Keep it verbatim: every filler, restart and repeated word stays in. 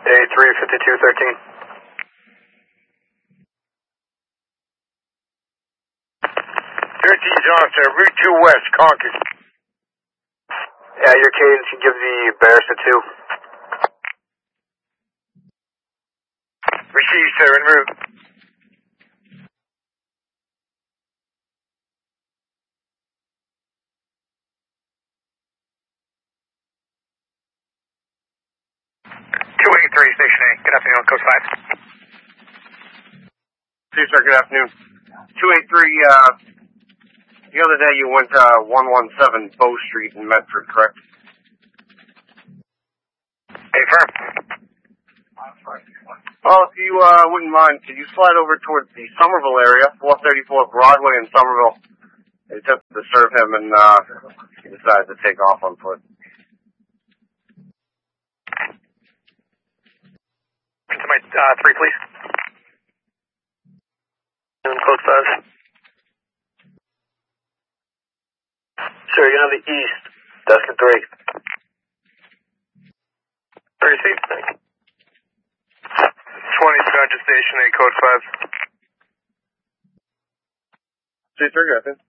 A three fifty-two thirteen. thirteen Johnson, Route two West, Concord. Yeah, your cadence, you give the Bears a two. Receive, sir, en route. two eighty-three, Station A. Good afternoon, Coast five. See, sir, good afternoon. two eighty-three, uh, the other day you went to uh, one one seven Bow Street in Medford, correct? Hey, firm. Well, if you uh, wouldn't mind, could you slide over towards the Somerville area, four thirty-four Broadway in Somerville? They attempted to serve him and uh, he decided to take off on foot. Into my uh, three, please. Code five. Sir, you're on the east. Desk at three. Receive. twenty Sergeant Station A, Code five. See, sir, good afternoon.